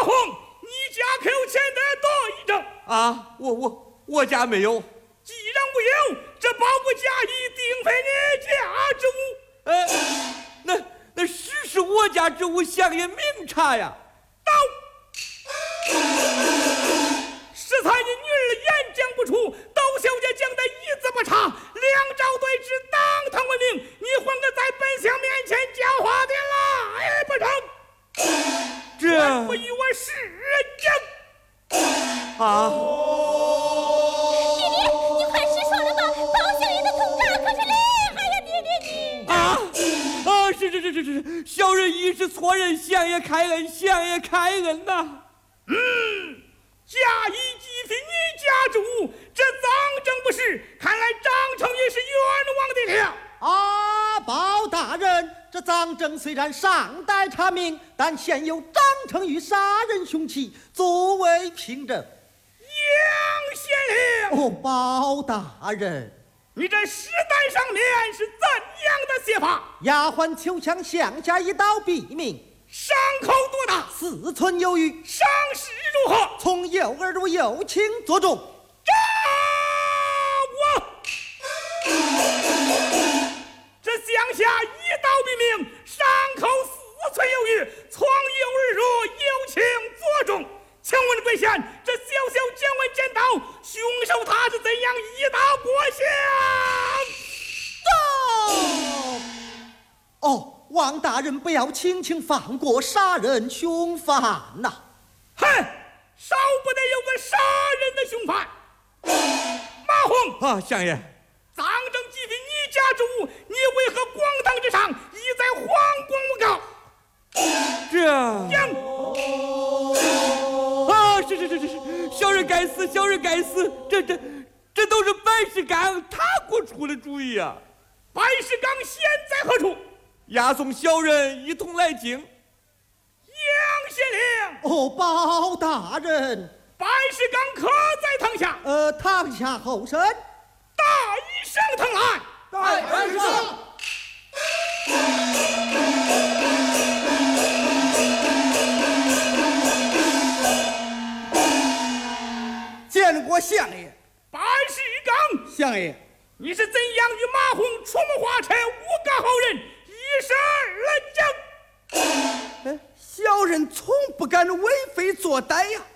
红，你家可有钱的多一证啊？我家没有。 既然无有，这宝物家一定非你家之物。 那是我家之物，相爷明察呀。 到，适才你女儿言讲不出，窦小姐讲的一字不差，两招对峙，当堂问名。你还可在本相面前讲话的来不成？ 这不与我是讲啊！ 爹爹，你快释手了吧！包相爷的痛打可是厉害呀！爹爹你是，小人一时错认，相爷开恩，相爷开恩呐。 假意既非你家之物，这赃证不实，看来张成也是冤枉的了。 啊，包大人，这赃证虽然尚待查明，但现有张成玉杀人凶器作为凭证。 杨县令， 哦，包大人， 你这尸单上面是怎样的写法？ 丫鬟求将项家一刀毙命， 伤口多大 ？4寸有余。 伤势如何？ 从右耳入右倾左中。 扎我！这乡下一刀毙命，伤口4寸有余，从右耳入右倾左中。请问贵县，这小小简文剪刀，凶手他是怎样一刀剥刀？哦，望大人不要轻轻放过杀人凶犯呐！ 哼，少不得有个杀人的凶犯。马红啊，相爷， 赃证既非你家之物，你为何广堂之上一再惶光诬告？ 这啊， 是，小人该死，小人该死，这都是白石刚他给我出的主意啊！ 白石刚现在何处？ 押送小人一同来京。 杨县令， 哦，包大人， 白石刚可在堂下？ 堂下候审。 大医生堂来。 大医生。 见过相爷。 白石刚， 相爷， 你是怎样与马红出谋划策，诬告后人，一事而讲？ 小人从不敢为非作歹呀。